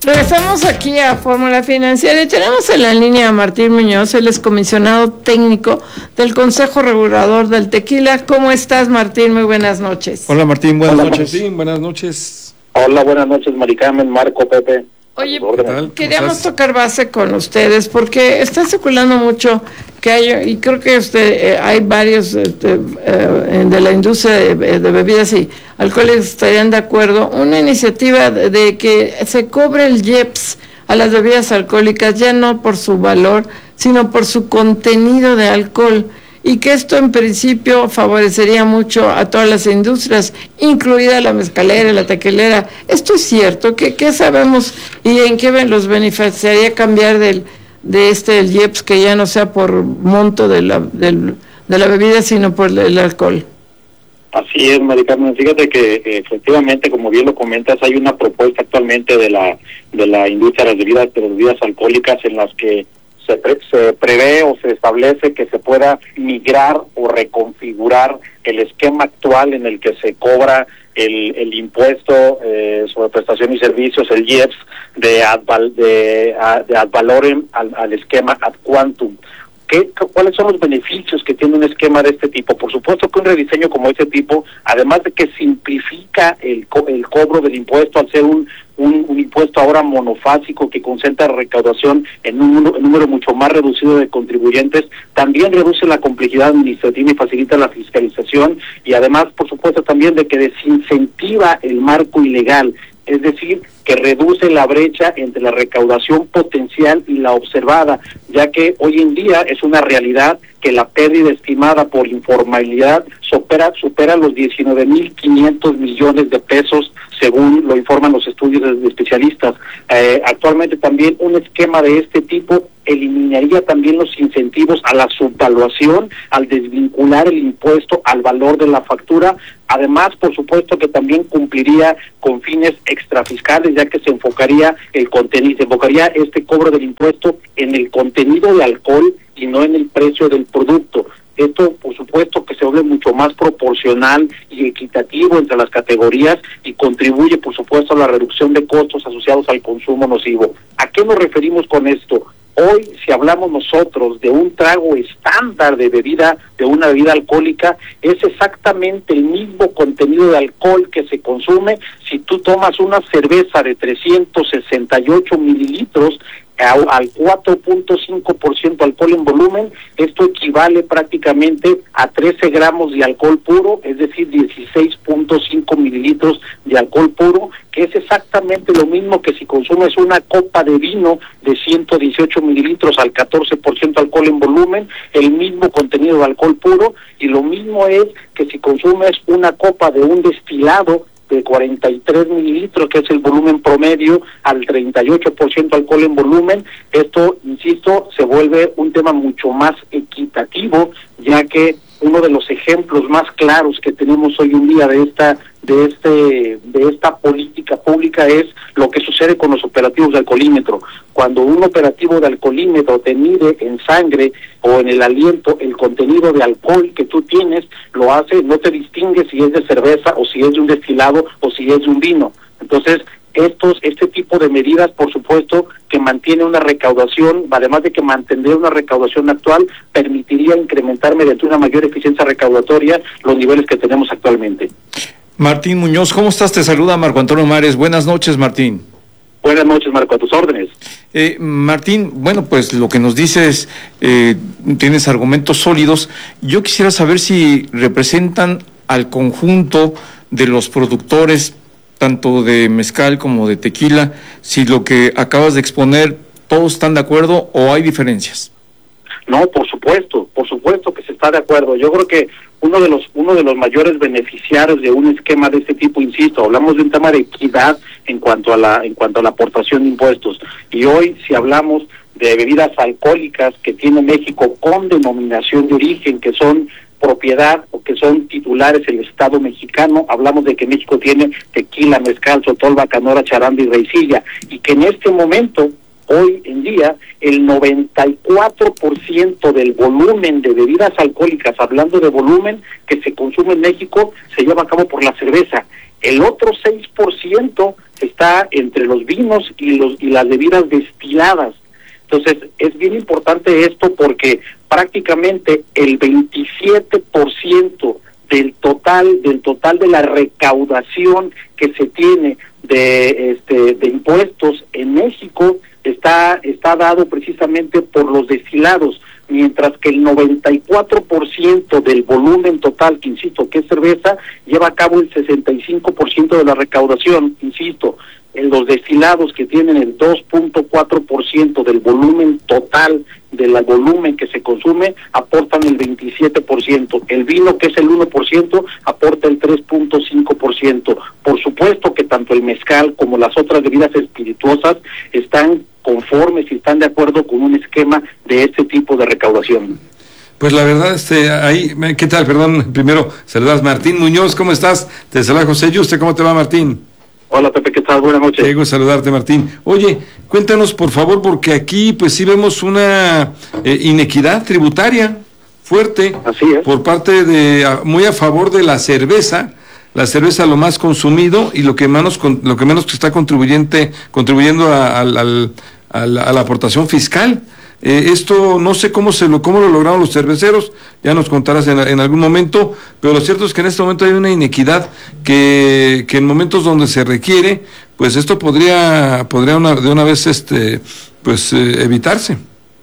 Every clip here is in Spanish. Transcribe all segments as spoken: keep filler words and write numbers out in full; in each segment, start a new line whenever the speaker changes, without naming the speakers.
Regresamos aquí a Fórmula Financiera y tenemos en la línea a Martín Muñoz, él es comisionado técnico del Consejo Regulador del Tequila. ¿Cómo estás, Martín? Muy buenas noches.
Hola, Martín, buenas
Hola,
noches.
Martín.
Buenas noches.
Hola, buenas noches, Maricarmen, Marco, Pepe.
Oye,
tal?
queríamos tocar base con ustedes porque está circulando mucho que hay, y creo que usted eh, hay varios este, eh, de la industria de, de bebidas y alcoholes estarían de acuerdo, una iniciativa de, de que se cobre el I E P S a las bebidas alcohólicas, ya no por su valor, sino por su contenido de alcohol, y que esto en principio favorecería mucho a todas las industrias, incluida la mezcalera, la tequilera. ¿Esto es cierto? ¿Qué, qué sabemos y en qué los beneficiaría cambiar del de este el I E P S, que ya no sea por monto de la del, de la bebida, sino por el alcohol?
Así es, Maricarmen. Fíjate que efectivamente, como bien lo comentas, hay una propuesta actualmente de la de la industria de las bebidas, de las bebidas alcohólicas, en las que se, pre, se prevé o se establece que se pueda migrar o reconfigurar el esquema actual en el que se cobra el, el impuesto eh, sobre prestación y servicios, el I E P S, de ad, de, de ad valorem al, al esquema ad quantum. ¿Qué, ¿Cuáles son los beneficios que tiene un esquema de este tipo? Por supuesto que un rediseño como este tipo, además de que simplifica el, co el cobro del impuesto al ser un, un, un impuesto ahora monofásico que concentra recaudación en un, en un número mucho más reducido de contribuyentes, también reduce la complejidad administrativa y facilita la fiscalización, y además, por supuesto, también de que desincentiva el marco ilegal, es decir, que reduce la brecha entre la recaudación potencial y la observada, ya que hoy en día es una realidad que la pérdida estimada por informalidad supera, supera los diecinueve mil quinientos millones de pesos, según lo informan los estudios de especialistas. Eh, actualmente también un esquema de este tipo eliminaría también los incentivos a la subvaluación al desvincular el impuesto al valor de la factura. Además, por supuesto que también cumpliría con fines extrafiscales, ya que se enfocaría el contenido, se enfocaría este cobro del impuesto en el contenido de alcohol y no en el precio del producto. Esto, por supuesto, que se vuelve mucho más proporcional y equitativo entre las categorías y contribuye, por supuesto, a la reducción de costos asociados al consumo nocivo. ¿A qué nos referimos con esto? Hoy, si hablamos nosotros de un trago estándar de bebida, de una bebida alcohólica, es exactamente el mismo contenido de alcohol que se consume si tú tomas una cerveza de trescientos sesenta y ocho mililitros al cuatro punto cinco por ciento alcohol en volumen. Esto equivale prácticamente a trece gramos de alcohol puro, es decir, dieciséis punto cinco mililitros de alcohol puro, que es exactamente lo mismo que si consumes una copa de vino de ciento dieciocho mililitros al catorce por ciento alcohol en volumen, el mismo contenido de alcohol puro, y lo mismo es que si consumes una copa de un destilado de cuarenta y tres mililitros, que es el volumen promedio, al treinta y ocho por ciento alcohol en volumen. Esto, insisto, se vuelve un tema mucho más equitativo, ya que uno de los ejemplos más claros que tenemos hoy en día de esta de este de esta política pública es lo que sucede con los operativos de alcoholímetro. Cuando un operativo de alcoholímetro te mide en sangre o en el aliento el contenido de alcohol que tú tienes, lo hace, no te distingue si es de cerveza o si es de un destilado o si es de un vino. Entonces, estos este tipo de medidas, por supuesto, que mantiene una recaudación, además de que mantendría una recaudación actual, permitiría incrementar mediante una mayor eficiencia recaudatoria los niveles que tenemos actualmente.
Martín Muñoz, ¿cómo estás? Te saluda Marco Antonio Mares. Buenas noches, Martín.
Buenas noches, Marco, a tus órdenes.
Eh, Martín, bueno, pues lo que nos dices, eh, tienes argumentos sólidos. Yo quisiera saber si representan al conjunto de los productores, tanto de mezcal como de tequila, si lo que acabas de exponer, ¿todos están de acuerdo o hay diferencias?
No, por supuesto, por supuesto que se está de acuerdo. Yo creo que uno de los uno de los mayores beneficiarios de un esquema de este tipo, insisto, hablamos de un tema de equidad en cuanto a la en cuanto a la aportación de impuestos. Y hoy, si hablamos de bebidas alcohólicas que tiene México con denominación de origen, que son propiedad o que son titulares el Estado mexicano, hablamos de que México tiene tequila, mezcal, sotol, bacanora, charanda y raicilla, y que en este momento, hoy en día, el noventa y cuatro por ciento del volumen de bebidas alcohólicas, hablando de volumen que se consume en México, se lleva a cabo por la cerveza. El otro seis por ciento está entre los vinos y los y las bebidas destiladas. Entonces, es bien importante esto porque prácticamente el veintisiete por ciento del total del total de la recaudación que se tiene de este de impuestos en México está está dado precisamente por los destilados, mientras que el noventa y cuatro por ciento del volumen total, que insisto, que es cerveza, lleva a cabo el sesenta y cinco por ciento de la recaudación, insisto, en los destilados, que tienen el dos punto cuatro por ciento del volumen total, del volumen que se consume, aportan el veintisiete por ciento. El vino, que es el uno por ciento, aporta el tres punto cinco por ciento. Por supuesto que tanto el mezcal como las otras bebidas espirituosas están conformes y están de acuerdo con un esquema de este tipo de recaudación.
Pues la verdad, este, ahí, ¿qué tal? Perdón, primero saludas Martín Muñoz, ¿cómo estás? Te saluda José Yuste, ¿cómo te va, Martín?
Hola, Pepe, ¿qué tal? Buenas noches.
Qué gusto saludarte, Martín. Oye, cuéntanos, por favor, porque aquí, pues sí vemos una eh, inequidad tributaria fuerte.
Así es.
Por parte de, a, muy a favor de la cerveza, la cerveza lo más consumido y lo que menos, con, lo que menos que está contribuyente, contribuyendo a, a, a, a, la, a la aportación fiscal. Eh, esto no sé cómo se lo cómo lo lograron los cerveceros, ya nos contarás en, en algún momento, pero lo cierto es que en este momento hay una inequidad que, que en momentos donde se requiere, pues esto podría podría una, de una vez este pues eh, evitarse.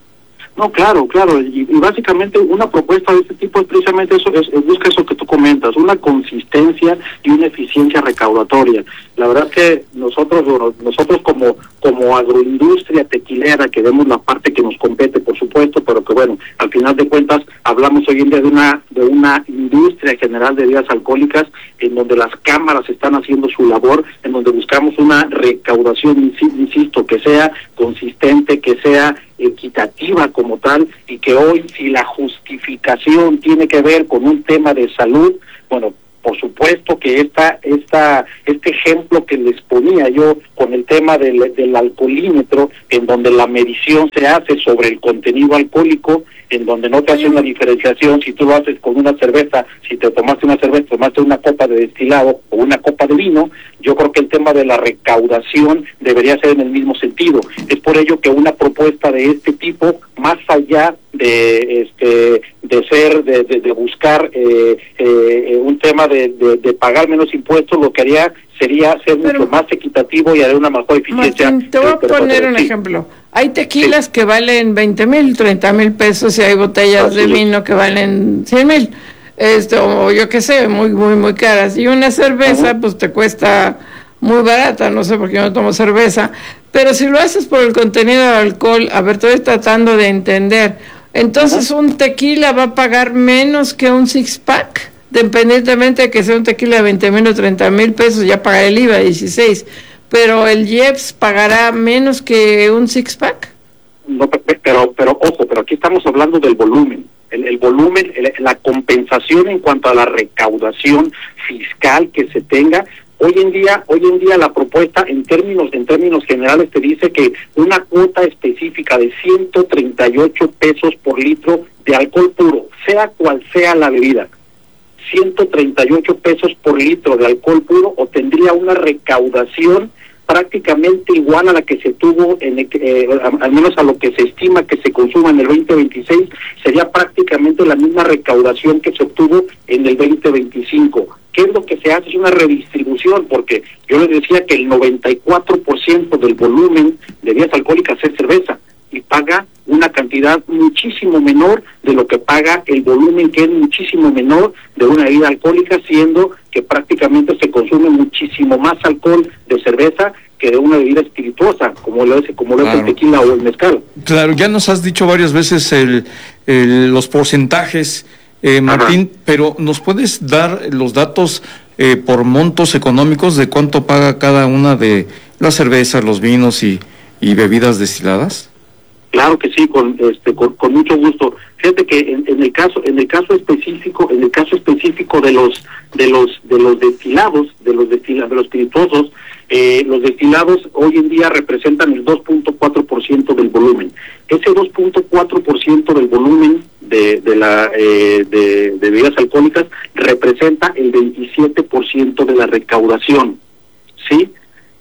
No, claro, claro, y, y básicamente una propuesta de este tipo es precisamente eso, es, es busca eso que tú comentas, una consistencia y una eficiencia recaudatoria. La verdad es que nosotros nosotros como como agroindustria tequilera, que vemos la parte que nos compete, por supuesto, pero que bueno, al final de cuentas hablamos hoy en día de una de una industria general de bebidas alcohólicas, en donde las cámaras están haciendo su labor, en donde buscamos una recaudación, insisto, que sea consistente, que sea equitativa como tal, y que hoy, si la justificación tiene que ver con un tema de salud, bueno, por supuesto que esta, esta, este ejemplo que les ponía yo con el tema del, del alcoholímetro, en donde la medición se hace sobre el contenido alcohólico, en donde no te hace una diferenciación si tú lo haces con una cerveza, si te tomaste una cerveza, tomaste una copa de destilado o una copa de vino. Yo creo que el tema de la recaudación debería ser en el mismo sentido. Es por ello que una propuesta de este tipo, más allá de este de ser de, de, de buscar eh, eh, un tema de, de, de pagar menos impuestos, lo que haría sería ser Pero, mucho más equitativo y hacer una mejor eficiencia.
Martín, te voy a poner un sí. ejemplo. Hay tequilas sí. que valen veinte mil, treinta mil pesos, y hay botellas Así de es. vino que valen cien mil, esto, o yo qué sé, muy, muy, muy caras. Y una cerveza, uh-huh. pues te cuesta muy barata, no sé por qué yo no tomo cerveza, pero si lo haces por el contenido de alcohol, a ver, estoy tratando de entender, entonces uh-huh. un tequila va a pagar menos que un six-pack, independientemente de que sea un tequila de veinte mil o treinta mil pesos, ya pagará el I V A dieciséis, pero el I E P S pagará menos que un six-pack.
No, pero, pero ojo, pero aquí estamos hablando del volumen, el, el volumen, el, la compensación en cuanto a la recaudación fiscal que se tenga. Hoy en día, hoy en día la propuesta en términos en términos generales te dice que una cuota específica de ciento treinta y ocho pesos por litro de alcohol puro, sea cual sea la bebida, ciento treinta y ocho pesos por litro de alcohol puro, obtendría una recaudación prácticamente igual a la que se tuvo, en el, eh, al menos a lo que se estima que se consuma en el veinte veintiséis, sería prácticamente la misma recaudación que se obtuvo en el veinte veinticinco. ¿Qué es lo que se hace? Es una redistribución, porque yo les decía que el noventa y cuatro por ciento del volumen de bebidas alcohólicas es cerveza, y paga una cantidad muchísimo menor de lo que paga el volumen, que es muchísimo menor de una bebida alcohólica, siendo que prácticamente se consume muchísimo más alcohol de cerveza que de una bebida espirituosa, como lo es, como lo claro. es el tequila o el mezcal.
Claro, ya nos has dicho varias veces el, el los porcentajes, eh, Martín, Ajá. pero ¿nos puedes dar los datos eh, por montos económicos de cuánto paga cada una de las cervezas, los vinos y, y bebidas destiladas?
Claro que sí, con este con, con mucho gusto. Fíjate que en, en el caso en el caso específico en el caso específico de los de los de los destilados de los destilados de los espirituosos, eh, los destilados hoy en día representan el dos punto cuatro por ciento del volumen. Ese dos punto cuatro por ciento del volumen de de la eh, de, de bebidas alcohólicas representa el veintisiete por ciento de la recaudación, ¿sí?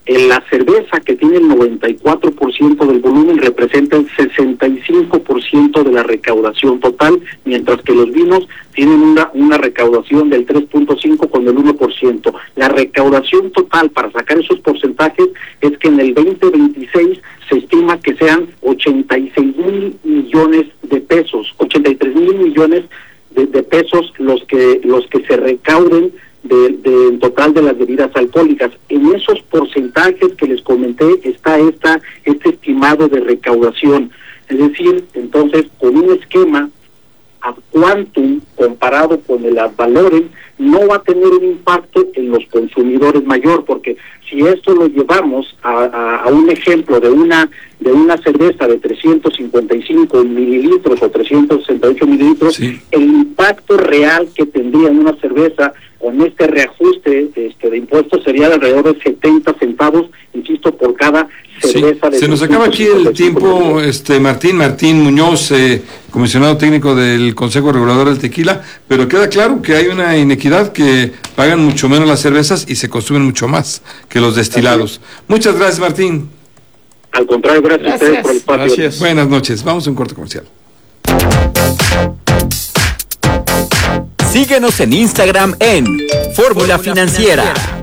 En la cerveza, que tiene el noventa y cuatro por ciento del volumen, representa el sesenta y cinco por ciento de la recaudación total, mientras que los vinos tienen una, una recaudación del tres punto cinco con el uno por ciento. La recaudación total, para sacar esos porcentajes, es que en el veinte veintiséis se estima que sean ochenta y seis mil millones de pesos, ochenta y tres mil millones de, de pesos los que los que se recauden de, de en total de las bebidas alcohólicas. En esos porcentajes que les comenté está esta este estimado de recaudación. Es decir, entonces, con un esquema ad quantum comparado con el ad valorem, no va a tener un impacto en los consumidores mayor, porque si esto lo llevamos a, a, a un ejemplo de una de una cerveza de trescientos cincuenta y cinco mililitros o trescientos sesenta y ocho mililitros, sí, el impacto real que tendría en una cerveza con este reajuste este, de impuestos sería de alrededor de setenta centavos, insisto, por cada cerveza. Sí.
De se nos acaba aquí el tiempo, este Martín, Martín Muñoz, eh, comisionado técnico del Consejo Regulador del Tequila, pero queda claro que hay una inequidad, que pagan mucho menos las cervezas y se consumen mucho más que los destilados. Muchas gracias, Martín.
Al contrario, gracias, gracias. a ustedes por el espacio.
Gracias. Buenas noches, vamos a un corte comercial.
Síguenos en Instagram en Fórmula Financiera.